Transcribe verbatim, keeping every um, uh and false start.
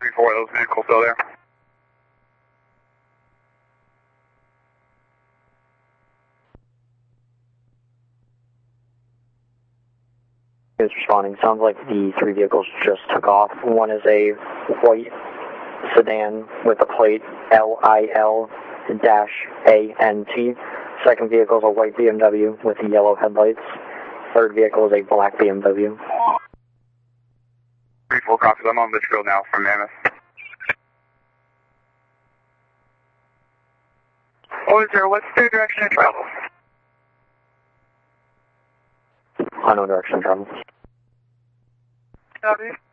Three, four of those vehicles still there. It's responding. Sounds like the three vehicles just took off. One is a white sedan with the plate L I L A N T. Second vehicle is a white B M W with the yellow headlights. Third vehicle is a black B M W. Three, four copies. I'm on Litchfield now from Mammoth. Oh, sir, what's the direction of travel? Unknown direction of travel. Copy.